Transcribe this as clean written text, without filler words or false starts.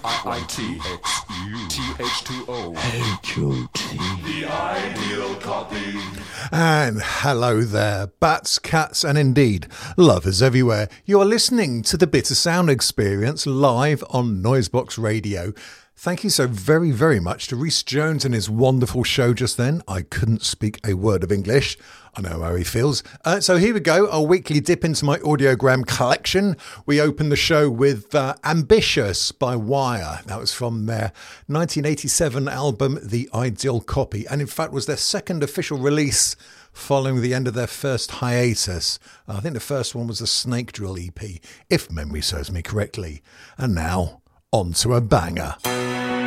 IITXUTH2O. H-O-T. The Ideal Copy. And hello there, bats, cats, and indeed lovers everywhere. You are listening to the Bitter Sound Experience live on Noisebox Radio. Thank you so very, very much to Rhys Jones and his wonderful show just then. I couldn't speak a word of English. I know how he feels. So here we go, our weekly dip into my audiogram collection. We opened the show with Ambitious by Wire. That was from their 1987 album, The Ideal Copy. And in fact was their second official release following the end of their first hiatus. I think the first one was the Snake Drill EP, if memory serves me correctly. And now, on to a banger.